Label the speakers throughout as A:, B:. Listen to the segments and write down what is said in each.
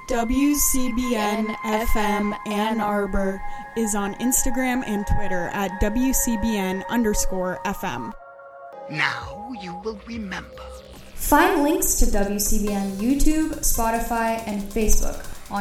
A: WCBN FM Ann Arbor is on Instagram and Twitter at WCBN_FM.
B: Now you will remember.
C: Find links to WCBN YouTube, Spotify, and Facebook on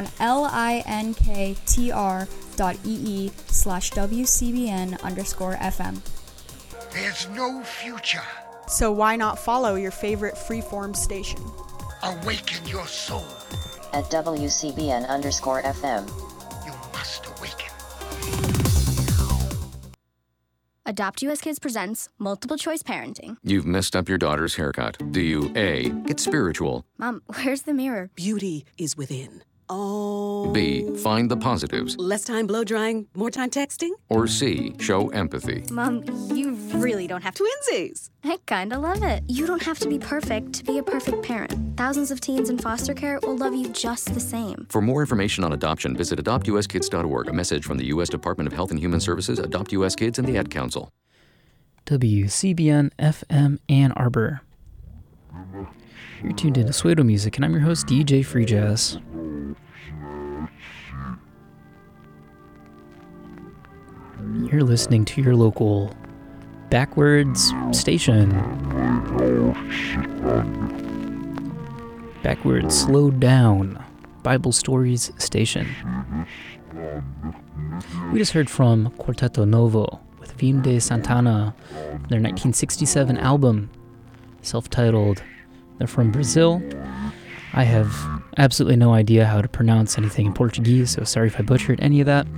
C: linktr.ee/WCBN_FM.
B: There's no future.
A: So why not follow your favorite freeform station?
B: Awaken your soul.
D: At WCBN_FM.
B: You must awaken.
E: Adopt US Kids presents Multiple Choice Parenting.
F: You've messed up your daughter's haircut. Do you A, get spiritual?
E: Mom, where's the mirror?
G: Beauty is within. Oh.
F: B, find the positives?
G: Less time blow drying, more time texting?
F: Or C, show empathy?
E: Mom, you really don't have to.
G: Twinsies!
E: I kinda love it. You don't have to be perfect to be a perfect parent. Thousands of teens in foster care will love you just the same.
F: For more information on adoption, visit adoptuskids.org. A message from the U.S. Department of Health and Human Services, Adopt U.S. Kids, and the Ad Council.
H: WCBN FM Ann Arbor. You're tuned into Suedo Music, and I'm your host, DJ Free Jazz. You're listening to your local backwards station. Backwards slowed down Bible Stories station. We just heard from Quarteto Novo with Vim de Santana, their 1967 album, self-titled. They're from Brazil. I have absolutely no idea how to pronounce anything in Portuguese, so sorry if I butchered any of that.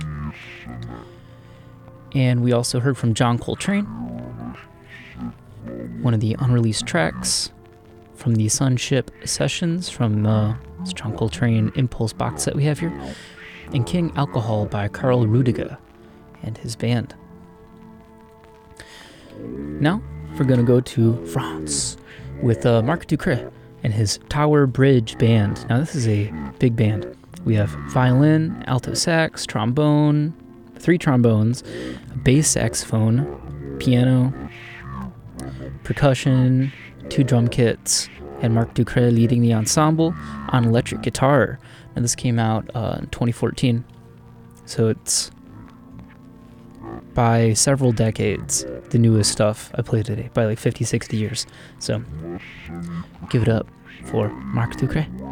H: And we also heard from John Coltrane, one of the unreleased tracks from the Sunship Sessions from the John Coltrane Impulse box set we have here, and King Alcohol by Karl Rudiger and his band. Now, we're going to go to France with Marc Ducret and his Tower Bridge Band. Now, this is a big band. We have violin, alto sax, trombone, 3 trombones, a bass saxophone, piano, percussion, 2 drum kits, and Marc Ducret leading the ensemble on electric guitar. And this came out in 2014, so it's by several decades the newest stuff I play today, by like 50, 60 years. So give it up for Marc Ducret.